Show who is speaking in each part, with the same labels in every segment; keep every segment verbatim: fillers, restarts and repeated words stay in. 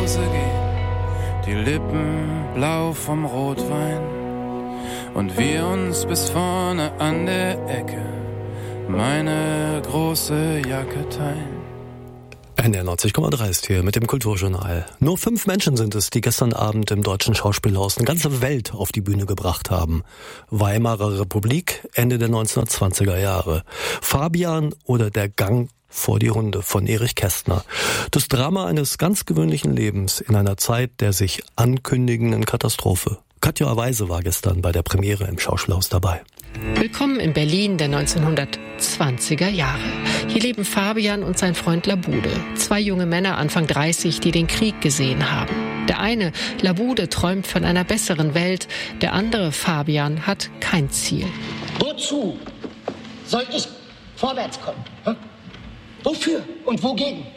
Speaker 1: Hause gehen, die Lippen blau vom Rotwein und wir uns bis vorne an der Ecke meine große Jacke teilen.
Speaker 2: N D R neunzig Komma drei ist hier mit dem Kulturjournal. Nur fünf Menschen sind es, die gestern Abend im Deutschen Schauspielhaus eine ganze Welt auf die Bühne gebracht haben. Weimarer Republik, Ende der neunzehnhundertzwanziger Jahre. Fabian oder Der Gang vor die Hunde von Erich Kästner. Das Drama eines ganz gewöhnlichen Lebens in einer Zeit der sich ankündigenden Katastrophe. Katja Weise war gestern bei der Premiere im Schauspielhaus dabei.
Speaker 3: Willkommen in Berlin der neunzehnhundertzwanziger Jahre. Hier leben Fabian und sein Freund Labude, zwei junge Männer Anfang dreißig, die den Krieg gesehen haben. Der eine, Labude, träumt von einer besseren Welt, der andere, Fabian, hat kein Ziel.
Speaker 4: Wozu soll ich vorwärts kommen? Hm? Wofür und wogegen?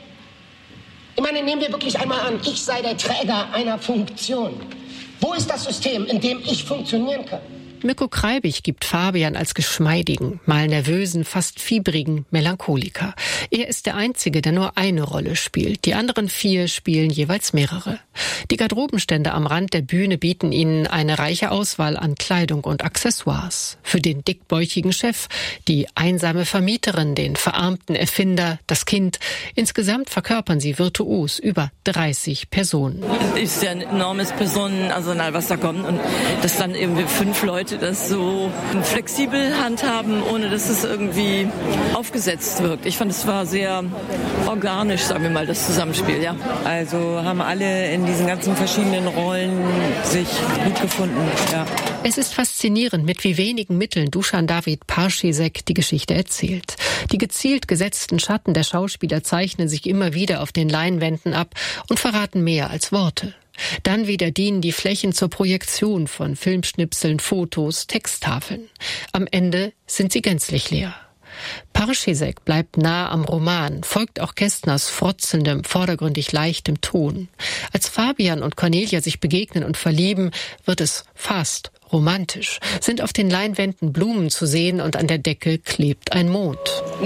Speaker 4: Ich meine, nehmen wir wirklich einmal an, ich sei der Träger einer Funktion. Wo ist das System, in dem ich funktionieren kann?
Speaker 3: Mirko Kreibich gibt Fabian als geschmeidigen, mal nervösen, fast fiebrigen Melancholiker. Er ist der Einzige, der nur eine Rolle spielt. Die anderen vier spielen jeweils mehrere. Die Garderobenstände am Rand der Bühne bieten ihnen eine reiche Auswahl an Kleidung und Accessoires. Für den dickbäuchigen Chef, die einsame Vermieterin, den verarmten Erfinder, das Kind. Insgesamt verkörpern sie virtuos über dreißig Personen.
Speaker 5: Es ist ja ein enormes Personenarsenal, was da kommt. Und dass dann irgendwie fünf Leute das so flexibel handhaben, ohne dass es irgendwie aufgesetzt wirkt. Ich fand, es war sehr organisch, sagen wir mal, das Zusammenspiel, ja.
Speaker 6: Also haben alle in diesen ganzen verschiedenen Rollen sich gut gefunden, ja.
Speaker 3: Es ist faszinierend, mit wie wenigen Mitteln Dusan David Parschesek die Geschichte erzählt. Die gezielt gesetzten Schatten der Schauspieler zeichnen sich immer wieder auf den Leinwänden ab und verraten mehr als Worte. Dann wieder dienen die Flächen zur Projektion von Filmschnipseln, Fotos, Texttafeln. Am Ende sind sie gänzlich leer. Parschesek bleibt nah am Roman, folgt auch Kästners frotzelndem, vordergründig leichtem Ton. Als Fabian und Cornelia sich begegnen und verlieben, wird es fast romantisch. Sind auf den Leinwänden Blumen zu sehen und an der Decke klebt ein Mond.